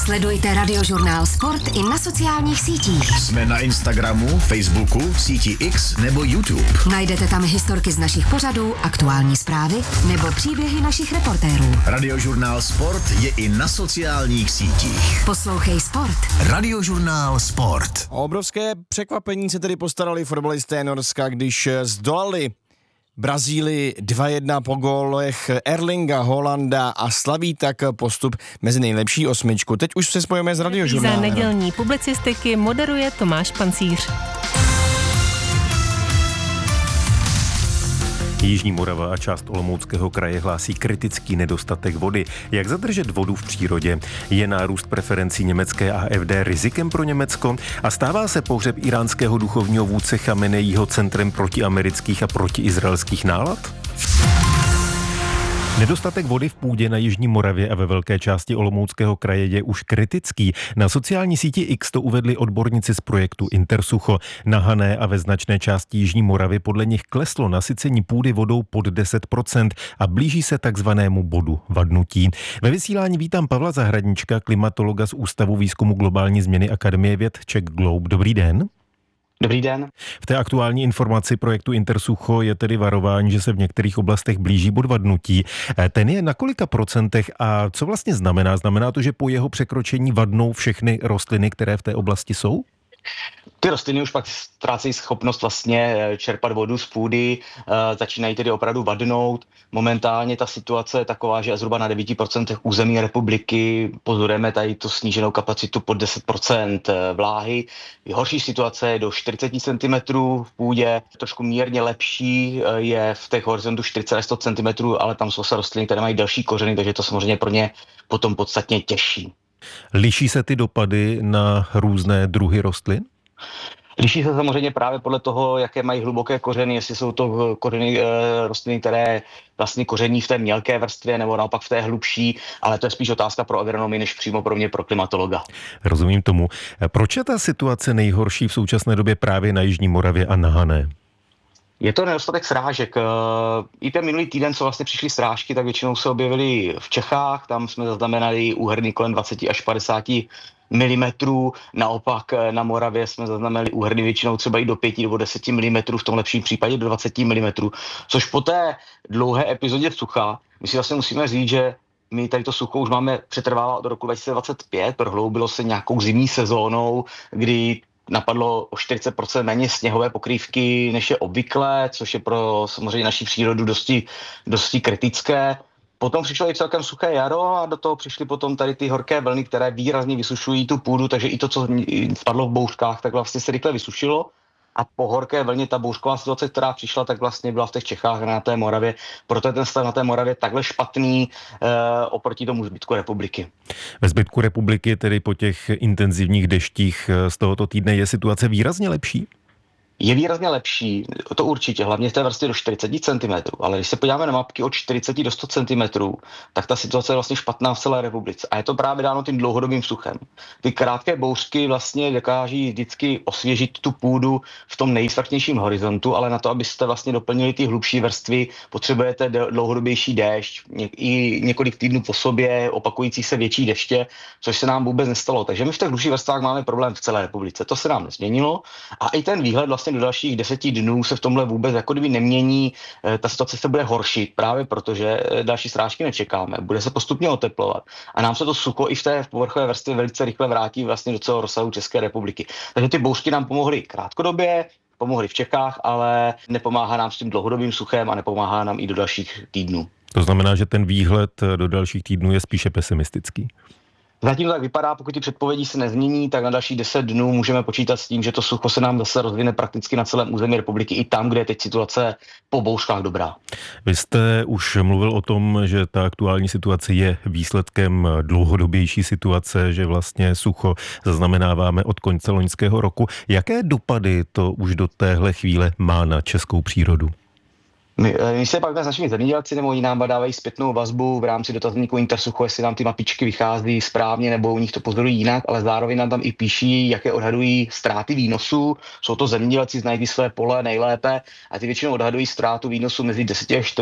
Sledujte Radiožurnál Sport i na sociálních sítích. Jsme na Instagramu, Facebooku, síti X nebo YouTube. Najdete tam historky z našich pořadů, aktuální zprávy nebo příběhy našich reportérů. Radiožurnál Sport je i na sociálních sítích. Poslouchej Sport. Radiožurnál Sport. O obrovské překvapení se tedy postarali fotbalisté Norska, když zdolali Brazílii 2-1 po gólech Erlinga Haalanda a slaví tak postup mezi nejlepší osmičku. Teď už se spojíme s Radiožurnálem. Za nedělní publicistiky moderuje Tomáš Pancíř. Jižní Morava a část Olomouckého kraje hlásí kritický nedostatek vody. Jak zadržet vodu v přírodě? Je nárůst preferencí německé AfD rizikem pro Německo? A stává se pohřeb iránského duchovního vůdce Chameneího centrem protiamerických a protiizraelských nálad? Nedostatek vody v půdě na Jižní Moravě a ve velké části Olomouckého kraje je už kritický. Na sociální síti X to uvedli odborníci z projektu Intersucho. Na Hané a ve značné části Jižní Moravy podle nich kleslo nasycení půdy vodou pod 10% a blíží se takzvanému bodu vadnutí. Ve vysílání vítám Pavla Zahradníčka, klimatologa z Ústavu výzkumu globální změny Akademie věd Czech Globe. Dobrý den. Dobrý den. V té aktuální informaci projektu Intersucho je tedy varování, že se v některých oblastech blíží bod vadnutí. Ten je na kolika procentech a co vlastně znamená? Znamená to, že po jeho překročení vadnou všechny rostliny, které v té oblasti jsou? Ty rostliny už pak ztrácejí schopnost vlastně čerpat vodu z půdy, začínají tedy opravdu vadnout. Momentálně ta situace je taková, že zhruba na 9% území republiky pozorujeme tady tu sníženou kapacitu pod 10% vláhy. Horší situace je do 40 cm v půdě, trošku mírně lepší je v těch horizontu 40 až 100 cm, ale tam jsou se rostliny, které mají další kořeny, takže to samozřejmě pro ně potom podstatně těžší. Liší se ty dopady na různé druhy rostlin? Liší se samozřejmě právě podle toho, jaké mají hluboké kořeny, jestli jsou to kořeny rostliny, které vlastně koření v té mělké vrstvě nebo naopak v té hlubší, ale to je spíš otázka pro agronomii, než přímo pro mě, pro klimatologa. Rozumím tomu. Proč je ta situace nejhorší v současné době právě na Jižní Moravě a na Hané? Je to nedostatek srážek. I ten minulý týden, co vlastně přišly srážky, tak většinou se objevily v Čechách, tam jsme zaznamenali úhrny kolem 20 až 50 milimetrů, naopak na Moravě jsme zaznamenali úhrny většinou třeba i do 5 nebo 10 milimetrů, v tom lepším případě do 20 milimetrů, což po té dlouhé epizodě sucha, my si vlastně musíme říct, že my tady to sucho už máme přetrvává od roku 2025, prohloubilo se nějakou zimní sezónou, kdy napadlo o 40% méně sněhové pokrývky, než je obvyklé, což je pro samozřejmě naši přírodu dosti kritické. Potom přišlo i celkem suché jaro a do toho přišly potom tady ty horké vlny, které výrazně vysušují tu půdu, takže i to, co spadlo v bouřkách, tak vlastně se rychle vysušilo. A po horké vlně ta bouřková situace, která přišla, tak vlastně byla v těch Čechách a na té Moravě. Proto je ten stav na té Moravě takhle špatný oproti tomu zbytku republiky. Ve zbytku republiky, tedy po těch intenzivních deštích z tohoto týdne, je situace výrazně lepší? Je výrazně lepší, to určitě, hlavně v té vrstvě do 40 cm, ale když se podíváme na mapky od 40 do 100 cm, tak ta situace je vlastně špatná v celé republice. A je to právě dáno tím dlouhodobým suchem. Ty krátké bouřky vlastně dokáží vždycky osvěžit tu půdu v tom nejsvrchnějším horizontu, ale na to, abyste vlastně doplnili ty hlubší vrstvy, potřebujete dlouhodobější déšť, i několik týdnů po sobě opakující se větší deště, což se nám vůbec nestalo. Takže my v těch hlubších vrstvách máme problém v celé republice. To se nám nezměnilo a i ten výhled vlastně do dalších 10 dnů se v tomhle vůbec jako kdyby nemění, ta situace se bude horšit, právě protože další srážky nečekáme, bude se postupně oteplovat a nám se to sucho i v té povrchové vrstvě velice rychle vrátí vlastně do celého rozsahu České republiky. Takže ty bouřky nám pomohly krátkodobě, pomohly v Čechách, ale nepomáhá nám s tím dlouhodobým suchem a nepomáhá nám i do dalších týdnů. To znamená, že ten výhled do dalších týdnů je spíše pesimistický. Zatím to tak vypadá, pokud ty předpovědi se nezmění, tak na další 10 dnů můžeme počítat s tím, že to sucho se nám zase rozvine prakticky na celém území republiky i tam, kde je teď situace po bouřkách dobrá. Vy jste už mluvil o tom, že ta aktuální situace je výsledkem dlouhodobější situace, že vlastně sucho zaznamenáváme od konce loňského roku. Jaké dopady to už do téhle chvíle má na českou přírodu? My se bavíme s našimi zemědělci, nebo oni nám dávají zpětnou vazbu v rámci dotazníku Intersucho, jestli nám ty mapičky vychází správně, nebo u nich to pozorují jinak, ale zároveň nám tam i píší, jaké odhadují ztráty výnosů. Jsou to zemědělci, znají ty své pole nejlépe a ty většinou odhadují ztrátu výnosu mezi 10 až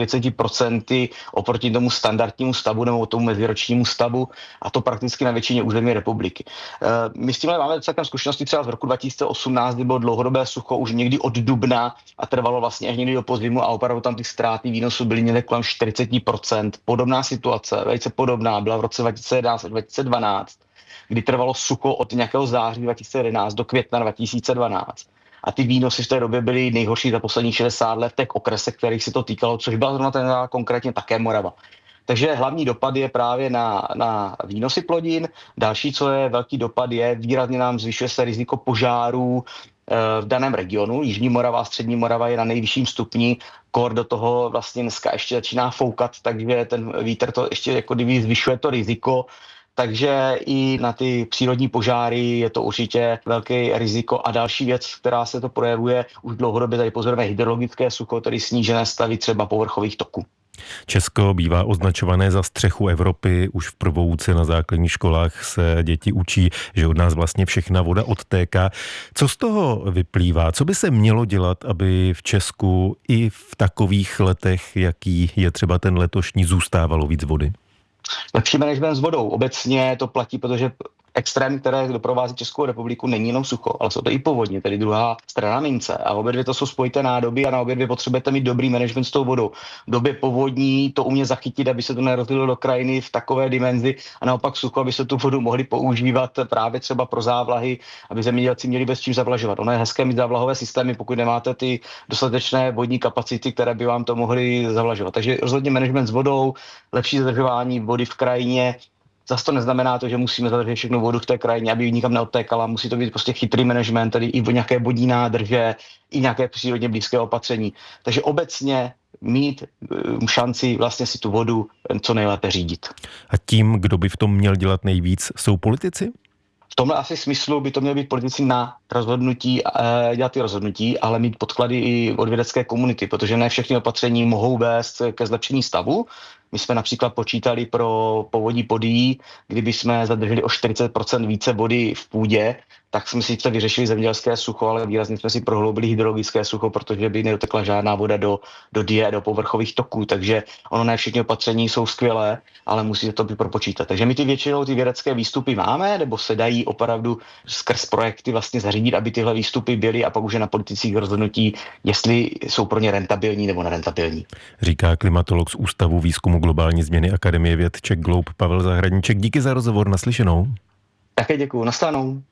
40% oproti tomu standardnímu stavu nebo tomu meziročnímu stavu, a to prakticky na většině území republiky. My s tímhle máme celkem zkušenosti třeba z roku 2018, kdy bylo dlouhodobé sucho už někdy od dubna a trvalo vlastně až někdy do podzimu a opravdu tam ty ztráty výnosu byly někde kolem 40%. Podobná situace, velice podobná, byla v roce 2011 a 2012, kdy trvalo sucho od nějakého září 2011 do května 2012. A ty výnosy v té době byly nejhorší za posledních 60 let v těch okresech, kterých se to týkalo, což byla zrovna konkrétně také Morava. Takže hlavní dopad je právě na výnosy plodin. Další, co je velký dopad, je výrazně nám zvyšuje se riziko požárů v daném regionu. Jižní Morava a střední Morava je na nejvyšším stupni. Kor do toho vlastně dneska ještě začíná foukat, takže ten vítr to ještě jako kdyby zvyšuje to riziko. Takže i na ty přírodní požáry je to určitě velké riziko. A další věc, která se to projevuje, už dlouhodobě tady pozorujeme hydrologické sucho, tedy snížené stavy třeba povrchových toků. Česko bývá označované za střechu Evropy. Už v prvouce na základních školách se děti učí, že od nás vlastně všechna voda odtéká. Co z toho vyplývá? Co by se mělo dělat, aby v Česku i v takových letech, jaký je třeba ten letošní, zůstávalo víc vody? Lepší management s vodou. Obecně to platí, protože extrém, které doprovází Českou republiku, není jenom sucho, ale jsou to i povodně, tedy druhá strana mince. A obě dvě to jsou spojité nádoby a na obě dvě potřebujete mít dobrý management s tou vodou. V době povodní to umět zachytit, aby se to nerozlilo do krajiny v takové dimenzi, a naopak sucho, aby se tu vodu mohli používat právě třeba pro závlahy, aby zemědělci měli bez čím zavlažovat. Ono je hezké mít závlahové systémy, pokud nemáte ty dostatečné vodní kapacity, které by vám to mohly zavlažovat. Takže rozhodně management s vodou, lepší zadržování vody v krajině. Zase to neznamená to, že musíme zadržet všechnu vodu v té krajině, aby nikam neodtékala. Musí to být prostě chytrý management, tedy i nějaké vodní nádrže, i nějaké přírodně blízké opatření. Takže obecně mít šanci vlastně si tu vodu co nejlépe řídit. A tím, kdo by v tom měl dělat nejvíc, jsou politici? V tomhle asi smyslu by to mělo být politici na rozhodnutí, dělat ty rozhodnutí, ale mít podklady i od vědecké komunity, protože ne všechny opatření mohou vést ke zlepšení stavu. My jsme například počítali pro povodí Podyjí, kdyby jsme zadrželi o 40% více vody v půdě, tak jsme si vyřešili zemědělské sucho, ale výrazně jsme si prohloubili hydrologické sucho, protože by nedotekla žádná voda do die, do povrchových toků. Takže ono ne všechny opatření jsou skvělé, ale musí se to propočítat. Takže my většinou ty vědecké výstupy máme, nebo se dají opravdu skrz projekty vlastně zařídit, aby tyhle výstupy byly, a pak už je na politicích rozhodnutí, jestli jsou pro ně rentabilní nebo nerentabilní. Říká klimatolog z Ústavu výzkumu globální změny Akademie věd Czech Globe Pavel Zahradníček. Díky za rozhovor, naslyšenou. Také děkuju, nastanou.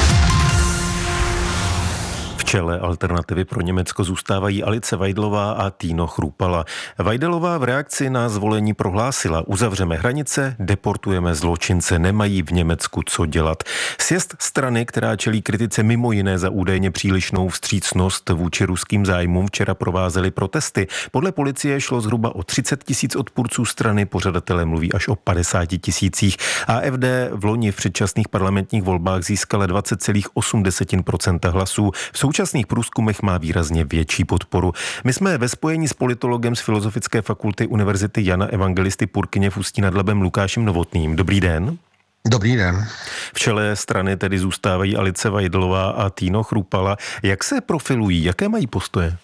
V čele Alternativy pro Německo zůstávají Alice Weidlová a Tino Chrupala. Weidelová v reakci na zvolení prohlásila: uzavřeme hranice, deportujeme zločince, nemají v Německu co dělat. Sjezd strany, která čelí kritice mimo jiné za údajně přílišnou vstřícnost vůči ruským zájmům, včera provázely protesty. Podle policie šlo zhruba o 30 000 odpůrců strany, pořadatelé mluví až o 50 000. AfD v loni v předčasných parlamentních volbách získala 20,8% hlasů. V současných průzkumech má výrazně větší podporu. My jsme ve spojení s politologem z Filozofické fakulty Univerzity Jana Evangelisty Purkyně v Ústí nad Labem Lukášem Novotným. Dobrý den. Dobrý den. V čele strany tedy zůstávají Alice Weidlová a Tino Chrupala. Jak se profilují? Jaké mají postoje?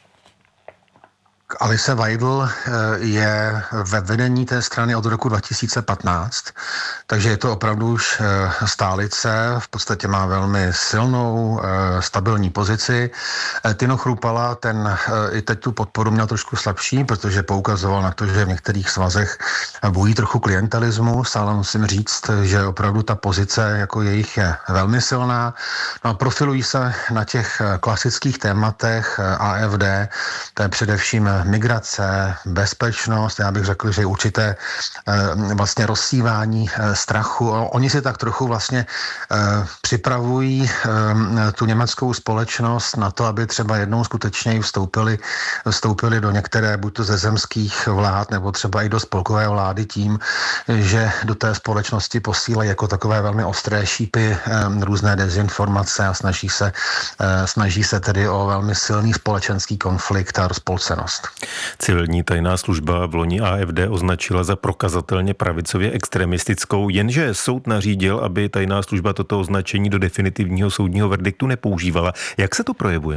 Alice Weidl je ve vedení té strany od roku 2015, takže je to opravdu už stálice, v podstatě má velmi silnou, stabilní pozici. Tino Chrupala, ten i teď tu podporu měl trošku slabší, protože poukazoval na to, že v některých svazech bojí trochu klientelismus, ale musím říct, že opravdu ta pozice jako jejich je velmi silná. No a profilují se na těch klasických tématech AfD, to je především migrace, bezpečnost, já bych řekl, že určité vlastně rozsívání strachu. Oni si tak trochu vlastně připravují tu německou společnost na to, aby třeba jednou skutečně vstoupili do některé, buď to ze zemských vlád, nebo třeba i do spolkové vlády tím, že do té společnosti posílají jako takové velmi ostré šípy různé dezinformace a snaží se tedy o velmi silný společenský konflikt a rozpolcenost. Civilní tajná služba v loni AfD označila za prokazatelně pravicově extremistickou, jenže soud nařídil, aby tajná služba toto označení do definitivního soudního verdiktu nepoužívala. Jak se to projevuje?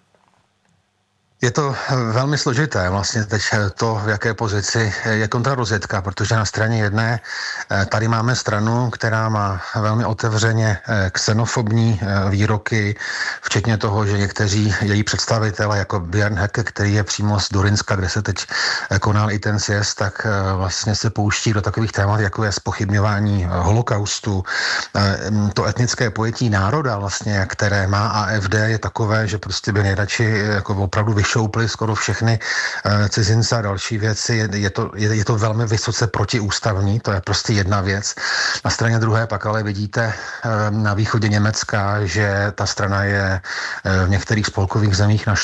Je to velmi složité, vlastně teď to, v jaké pozici je kontrarozvědka, protože na straně jedné tady máme stranu, která má velmi otevřeně xenofobní výroky, včetně toho, že někteří její představitelé, jako Björn Höcke, který je přímo z Durynska, kde se teď konal i ten sjezd, tak vlastně se pouští do takových témat, jako je zpochybňování holokaustu. To etnické pojetí národa, vlastně, které má AfD, je takové, že prostě by nejradši jako opravdu šoupli skoro všechny cizince a další věci. Je to velmi vysoce protiústavní, to je prostě jedna věc. Na straně druhé pak ale vidíte na východě Německa, že ta strana je v některých spolkových zemích na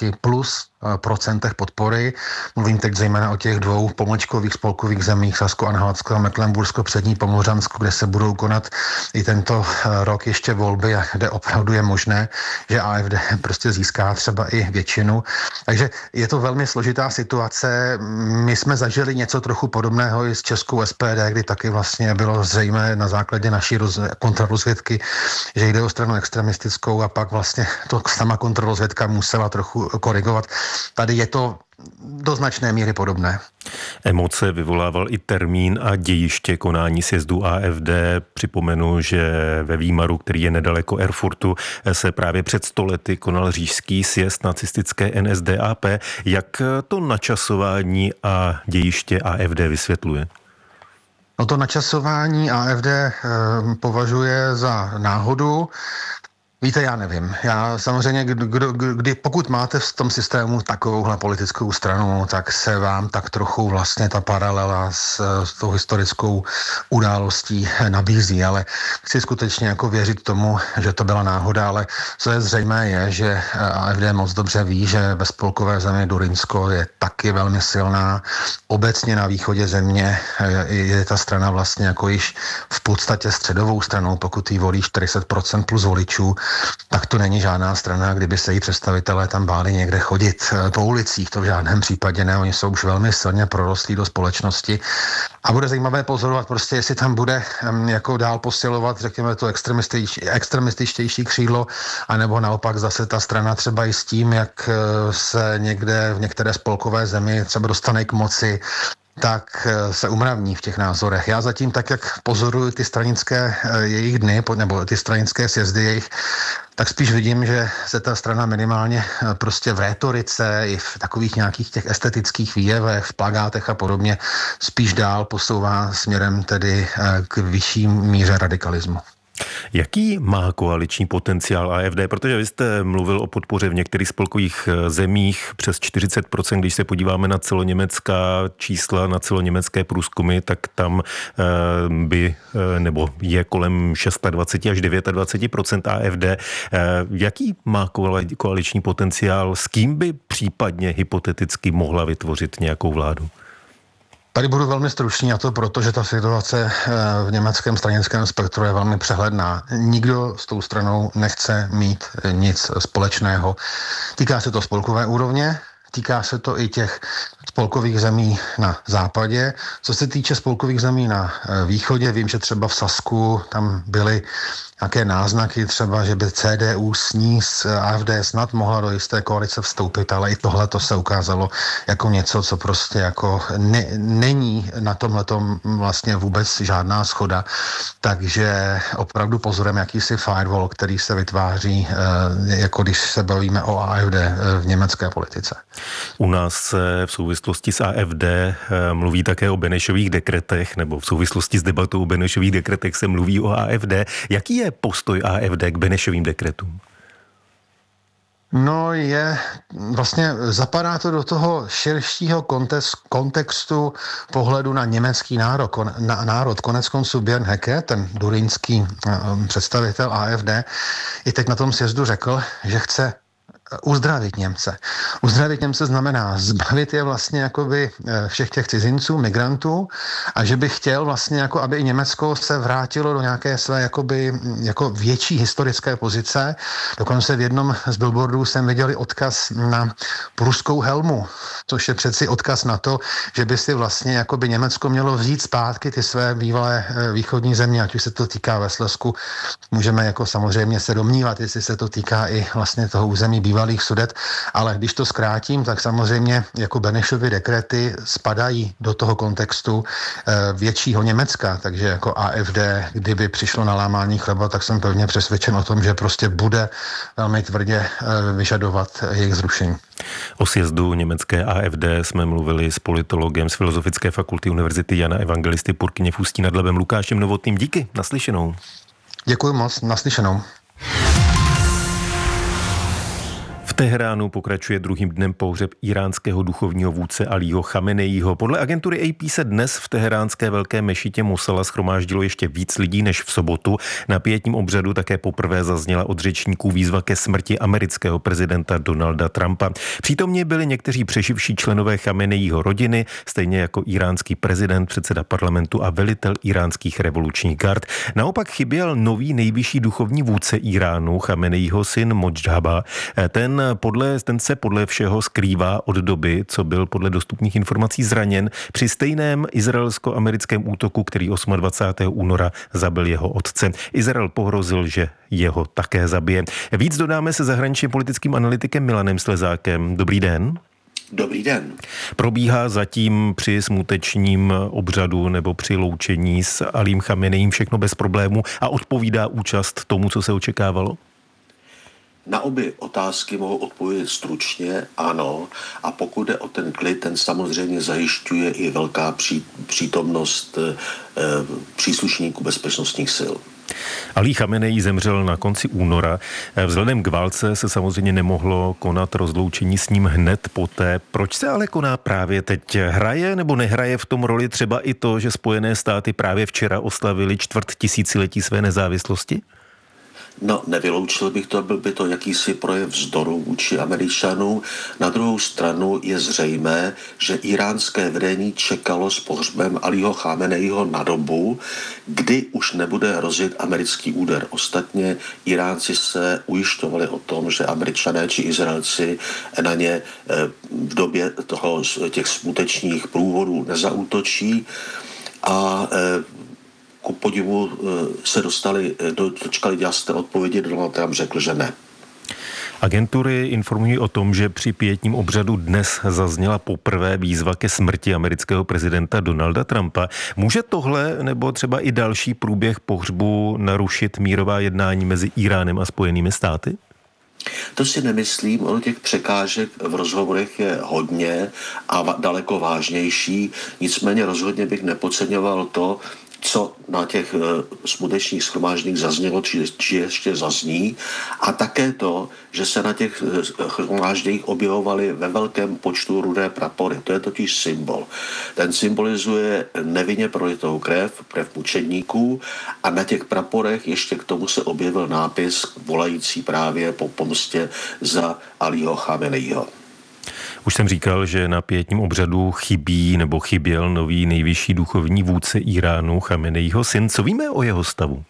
40+ % podpory. Mluvím teď zejména o těch dvou pomlčkových spolkových zemích, Sasko-Anhaltsko a Mecklenbursko přední Pomořansko, kde se budou konat i tento rok ještě volby, kde opravdu je možné, že AfD prostě získá třeba i většinu. Takže je to velmi složitá situace. My jsme zažili něco trochu podobného i s českou SPD, kdy taky vlastně bylo zřejmé na základě naší kontrarozvědky, že jde o stranu extremistickou a pak vlastně to sama kontrarozvědka musela trochu korigovat. Tady je to do značné míry podobné. Emoce vyvolával i termín a dějiště konání sjezdu AfD. Připomenu, že ve Výmaru, který je nedaleko Erfurtu, se právě před 100 lety konal říšský sjezd nacistické NSDAP. Jak to načasování a dějiště AfD vysvětluje? No to načasování AfD považuje za náhodu. Víte, já nevím. Já samozřejmě, pokud máte v tom systému takovouhle politickou stranu, tak se vám tak trochu vlastně ta paralela s tou historickou událostí nabízí, ale chci skutečně jako věřit tomu, že to byla náhoda, ale co je zřejmé je, že AfD moc dobře ví, že ve spolkové zemi Durynsko je taky velmi silná. Obecně na východě země je ta strana vlastně jako již v podstatě středovou stranou, pokud jí volí 40% plus voličů, tak to není žádná strana, kdyby se jí představitelé tam báli někde chodit po ulicích, to v žádném případě ne, oni jsou už velmi silně prorostlí do společnosti a bude zajímavé pozorovat prostě, jestli tam bude jako dál posilovat, řekněme, to extremističtější křídlo, anebo naopak zase ta strana třeba i s tím, jak se někde v některé spolkové zemi třeba dostane k moci, tak se umravní v těch názorech. Já zatím tak, jak pozoruju ty stranické jejich dny, nebo ty stranické sjezdy jejich, tak spíš vidím, že se ta strana minimálně prostě v rétorice i v takových nějakých těch estetických výjevech, v plakátech a podobně spíš dál posouvá směrem tedy k vyšší míře radikalismu. Jaký má koaliční potenciál AfD? Protože vy jste mluvil o podpoře v některých spolkových zemích přes 40%, když se podíváme na celoněmecká čísla, na celoněmecké průzkumy, tak tam nebo je kolem 26 až 29% AfD. Jaký má koaliční potenciál? S kým by případně hypoteticky mohla vytvořit nějakou vládu? Tady budu velmi stručný, a to proto, že ta situace v německém stranickém spektru je velmi přehledná. Nikdo s tou stranou nechce mít nic společného. Týká se to spolkové úrovně, týká se to i těch spolkových zemí na západě. Co se týče spolkových zemí na východě, vím, že třeba v Sasku tam byly nějaké náznaky třeba, že by CDU s ní s AfD snad mohla do jisté koalice vstoupit, ale i tohle to se ukázalo jako něco, co prostě jako není na tomhletom vlastně vůbec žádná shoda. Takže opravdu pozorujeme jakýsi firewall, který se vytváří, jako když se bavíme o AfD v německé politice. U nás se v souvislosti s AfD mluví také o Benešových dekretech, nebo v souvislosti s debatou o Benešových dekretech se mluví o AfD. Jaký je postoj AfD k Benešovým dekretům? No vlastně zapadá to do toho širšího kontextu pohledu na německý národ. Koneckonců Björn Höcke, ten durynský představitel AfD, i teď na tom sjezdu řekl, že chce uzdravit Němce. Uzdravit Němce znamená zbavit je vlastně jakoby všech těch cizinců, migrantů a že by chtěl vlastně jako, aby i Německo se vrátilo do nějaké své jakoby, jako větší historické pozice. Dokonce v jednom z billboardů jsem viděl odkaz na pruskou helmu, což je přeci odkaz na to, že by si vlastně jakoby Německo mělo vzít zpátky ty své bývalé východní země, ať už se to týká ve Slezsku. Můžeme jako samozřejmě se domnívat, jestli se to týká i vlastně toho území bývalých Sudet, ale když to zkrátím, tak samozřejmě jako Benešovy dekrety spadají do toho kontextu většího Německa, takže jako AfD, kdyby přišlo na lámání chleba, tak jsem pevně přesvědčen o tom, že prostě bude velmi tvrdě vyžadovat jejich zrušení. O sjezdu německé AfD jsme mluvili s politologem z Filozofické fakulty Univerzity Jana Evangelisty Purkyně v Ústí nad Labem Lukášem Novotným. Díky, naslyšenou. Děkuji moc, naslyšenou. V Teheránu pokračuje druhým dnem pohřeb iránského duchovního vůdce Alího Chameneího. Podle agentury AP se dnes v teheránské velké mešitě Mosala shromáždilo ještě víc lidí než v sobotu. Na pietním obřadu také poprvé zazněla od řečníků výzva ke smrti amerického prezidenta Donalda Trumpa. Přítomně byli někteří přeživší členové Chameneího rodiny, stejně jako iránský prezident, předseda parlamentu a velitel iránských revolučních gard. Naopak chyběl nový nejvyšší duchovní vůdce Iránu, Chameneího syn Modžhaba. Ten se podle všeho skrývá od doby, co byl podle dostupných informací zraněn při stejném izraelsko-americkém útoku, který 28. února zabil jeho otce. Izrael pohrozil, že jeho také zabije. Víc dodáme se zahraničně politickým analytikem Milanem Slezákem. Dobrý den. Dobrý den. Probíhá zatím při smutečním obřadu nebo při loučení s Alím Chameneím všechno bez problému a odpovídá účast tomu, co se očekávalo? Na obě otázky mohu odpovědět stručně ano, a pokud jde o ten klid, ten samozřejmě zajišťuje i velká přítomnost příslušníků bezpečnostních sil. Alí Chameneí zemřel na konci února. Vzhledem k válce se samozřejmě nemohlo konat rozloučení s ním hned poté. Proč se ale koná právě teď? Hraje nebo nehraje v tom roli třeba i to, že Spojené státy právě včera oslavili 400 své nezávislosti? No, nevyloučil bych to, byl by to jakýsi projev vzdoru vůči Američanům. Na druhou stranu je zřejmé, že iránské vedení čekalo s pohřbem Alího Chameneího na dobu, kdy už nebude hrozit americký úder. Ostatně Iránci se ujišťovali o tom, že Američané či Izraelci na ně v době těch smutečních průvodů nezaútočí a ku podivu se dočkali jasné odpovědi, Donald Trump řekl, že ne. Agentury informují o tom, že při pietním obřadu dnes zazněla poprvé výzva ke smrti amerického prezidenta Donalda Trumpa. Může tohle nebo třeba i další průběh pohřbu narušit mírová jednání mezi Iránem a Spojenými státy? To si nemyslím, ono těch překážek v rozhovorech je hodně a daleko vážnější, nicméně rozhodně bych nepodceňoval to, co na těch smutečních shromážděních zaznělo, či ještě zazní, a také to, že se na těch shromážděních objevovaly ve velkém počtu rudé prapory. To je totiž symbol. Ten symbolizuje nevinně prolitou krev mučedníků a na těch praporech ještě k tomu se objevil nápis volající právě po pomstě za Alího Chameneího. Už jsem říkal, že na pietním obřadu chyběl nový nejvyšší duchovní vůdce Iránu, Chameneího syn. Co víme o jeho stavu?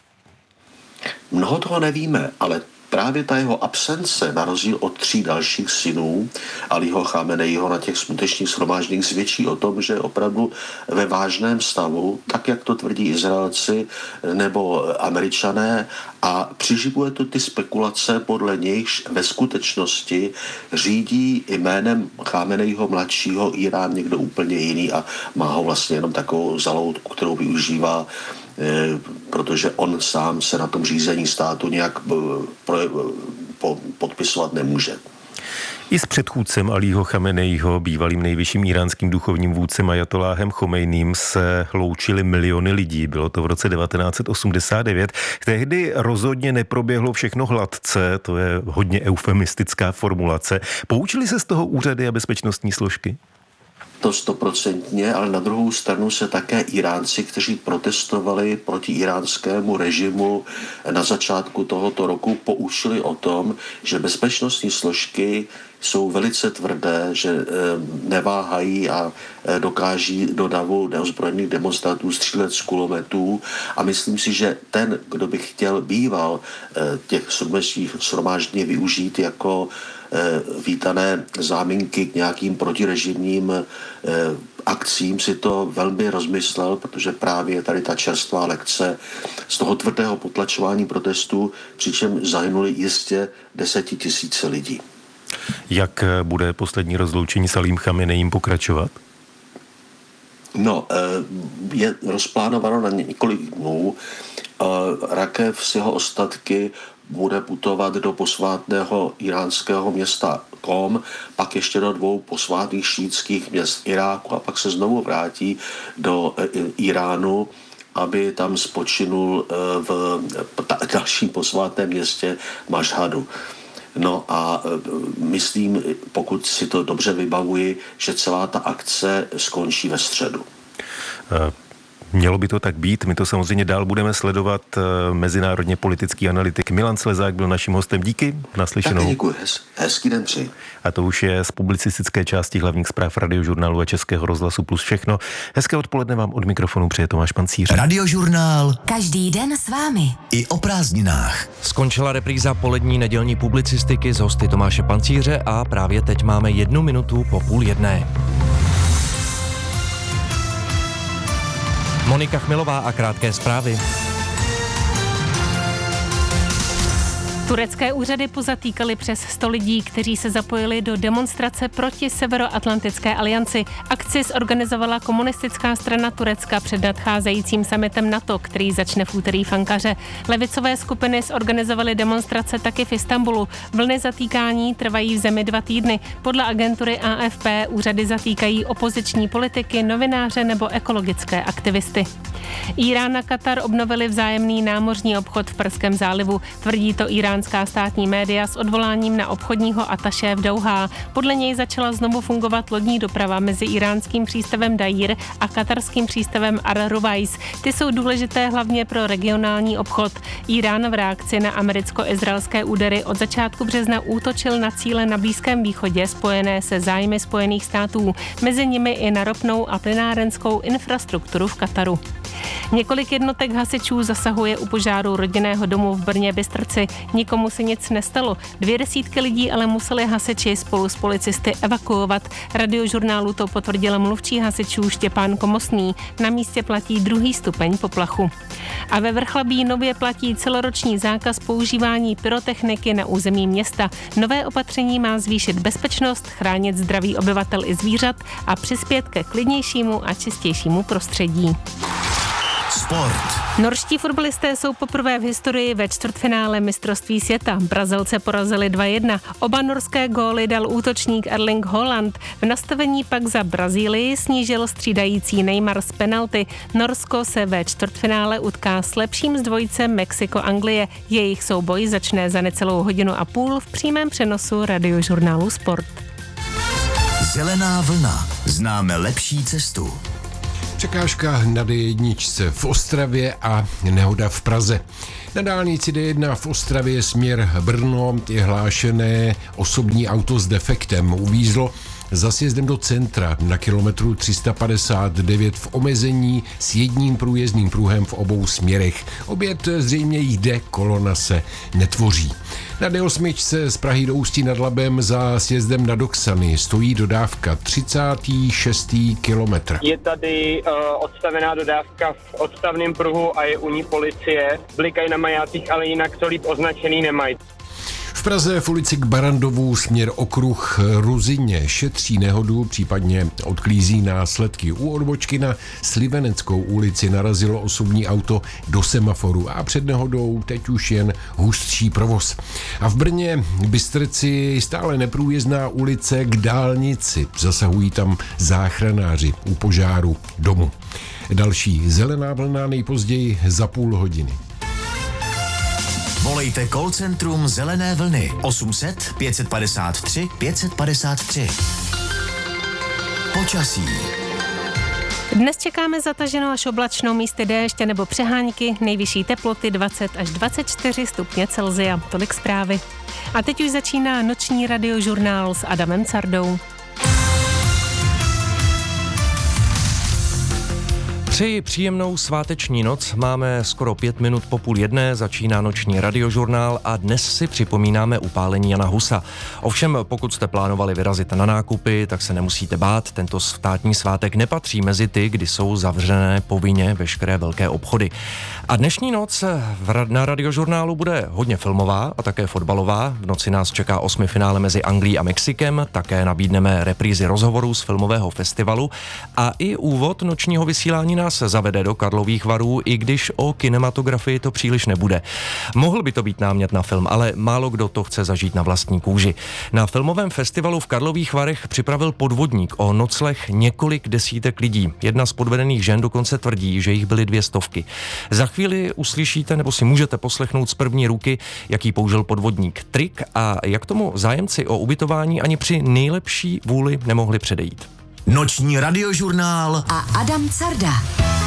Mnoho toho nevíme, ale právě ta jeho absence, na rozdíl od 3 dalších synů Alího Chameneího na těch smutečných shromážděních, svědčí o tom, že je opravdu ve vážném stavu, tak jak to tvrdí Izraelci nebo Američané, a přiživuje to ty spekulace, podle nichž ve skutečnosti řídí jménem Chameneího mladšího Irán někdo úplně jiný a má ho vlastně jenom takovou zaloutku, kterou využívá, protože on sám se na tom řízení státu nějak podpisovat nemůže. I s předchůdcem Alího Chameneího, bývalým nejvyšším iránským duchovním vůdcem Ajatoláhem Chomejným, se loučili miliony lidí. Bylo to v roce 1989. Tehdy rozhodně neproběhlo všechno hladce, to je hodně eufemistická formulace. Poučili se z toho úřady a bezpečnostní složky? to 100%, ale na druhou stranu se také Iránci, kteří protestovali proti iránskému režimu na začátku tohoto roku, poučili o tom, že bezpečnostní složky jsou velice tvrdé, že neváhají a dokáží do davu neozbrojených demonstrantů střílet z kulometů a myslím si, že ten, kdo by chtěl býval těch shromáždění využít jako vítané záminky k nějakým protirežimním akcím, si to velmi rozmyslel, protože právě je tady ta čerstvá lekce z toho tvrdého potlačování protestů, přičem zahynuli jistě 10 000 lidí. Jak bude poslední rozloučení s Alím Chamenejím pokračovat? No, je rozplánováno na několik dnů. Rakev s jeho ostatky bude putovat do posvátného iránského města Qom, pak ještě do 2 posvátných šítských měst Iráku a pak se znovu vrátí do Iránu, aby tam spočinul v dalším posvátném městě Mašhadu. No a myslím, pokud si to dobře vybavuji, že celá ta akce skončí ve středu. Mělo by to tak být, my to samozřejmě dál budeme sledovat. Mezinárodně politický analytik Milan Slezák byl naším hostem. Díky, naslyšenou. Tak děkuji, hezký den přeji. A to už je z publicistické části hlavních zpráv Radiožurnálu a Českého rozhlasu Plus všechno. Hezké odpoledne vám od mikrofonu přeje Tomáš Pancíř. Radiožurnál. Každý den s vámi. I o prázdninách. Skončila repríza polední nedělní publicistiky s hosty Tomáše Pancíře a právě teď máme 1 minutu po 12:30. Monika Chmilová a krátké zprávy. Turecké úřady pozatýkaly přes 100 lidí, kteří se zapojili do demonstrace proti Severoatlantické alianci. Akci zorganizovala komunistická strana Turecka před nadcházejícím summitem NATO, který začne v úterý v Ankaře. Levicové skupiny zorganizovaly demonstrace taky v Istanbulu. Vlny zatýkání trvají v zemi 2 týdny. Podle agentury AFP úřady zatýkají opoziční politiky, novináře nebo ekologické aktivisty. Irán a Katar obnovili vzájemný námořní obchod v Perském zálivu. Tvrdí to iránská státní média s odvoláním na obchodního ataše v Dauhá. Podle něj začala znovu fungovat lodní doprava mezi iránským přístavem Dajír a katarským přístavem Ar-Ruwais. Ty jsou důležité hlavně pro regionální obchod. Irán v reakci na americko-izraelské údery od začátku března útočil na cíle na Blízkém východě spojené se zájmy Spojených států, mezi nimi i na ropnou a plynárenskou infrastrukturu v Kataru. Několik jednotek hasičů zasahuje u požáru rodinného domu v Brně Bystrci. Nikomu se nic nestalo. 200 lidí ale museli hasiči spolu s policisty evakuovat. Radiožurnálu to potvrdil mluvčí hasičů Štěpán Komosný. Na místě platí 2. stupeň poplachu. A ve Vrchlabí nově platí celoroční zákaz používání pyrotechniky na území města. Nové opatření má zvýšit bezpečnost, chránit zdraví obyvatel i zvířat a přispět ke klidnějšímu a čistějšímu prostředí. Sport. Norští fotbalisté jsou poprvé v historii ve čtvrtfinále mistrovství světa. Brazilce porazili 2-1. Oba norské góly dal útočník Erling Haaland. V nastavení pak za Brazílii snížil střídající Neymar z penalty. Norsko se ve čtvrtfinále utká s lepším z dvojice Mexiko-Anglie. Jejich souboj začne za necelou 1,5 hodiny v přímém přenosu Radiožurnálu Sport. Zelená vlna. Známe lepší cestu. Překážka na D1 v Ostravě a nehoda v Praze. Na dálnici D1 v Ostravě směr Brno je hlášené osobní auto s defektem. Uvízlo za sjezdem do centra na kilometru 359 v omezení s jedním průjezdným pruhem v obou směrech. Oběd zřejmě jde, kolona se netvoří. Na D8 z Prahy do Ústí nad Labem za sjezdem na Doksany stojí dodávka 36. kilometr. Je tady odstavená dodávka v odstavném pruhu a je u ní policie. Blikají na majácích, ale jinak to líp označený nemají. V Praze v ulici k Barandovu směr okruh Ruzině šetří nehodu, případně odklízí následky. U odbočky na Sliveneckou ulici narazilo osobní auto do semaforu a před nehodou teď už jen hustší provoz. A v Brně Bystrci stále neprůjezdná ulice k dálnici. Zasahují tam záchranáři u požáru domu. Další zelená vlna nejpozději za půl hodiny. Volejte call centrum Zelené vlny 800 553 553. Počasí. Dnes čekáme zataženou až oblačnou, místy déšť nebo přehánky, nejvyšší teploty 20 až 24 stupně Celsia. Tolik zprávy. A teď už začíná noční radiožurnál s Adamem Cardou. Přeji příjemnou sváteční noc, máme skoro 5 minut po 12:30, začíná noční radiožurnál a dnes si připomínáme upálení Jana Husa. Ovšem, pokud jste plánovali vyrazit na nákupy, tak se nemusíte bát, tento státní svátek nepatří mezi ty, kdy jsou zavřené povinně veškeré velké obchody. A dnešní noc na radiožurnálu bude hodně filmová a také fotbalová. V noci nás čeká 8. finále mezi Anglií a Mexikem, také nabídneme reprízy rozhovorů z filmového festivalu a i úvod nočního vysílání nás zavede do Karlových Varů, i když o kinematografii to příliš nebude. Mohl by to být námět na film, ale málo kdo to chce zažít na vlastní kůži. Na filmovém festivalu v Karlových Varech připravil podvodník o nocleh několik desítek lidí. Jedna z podvedených žen dokonce tvrdí, že jich byly 200. Za chvíli uslyšíte nebo si můžete poslechnout z první ruky, jaký použil podvodník trik a jak tomu zájemci o ubytování ani při nejlepší vůli nemohli předejít. Noční radiožurnál a Adam Carda.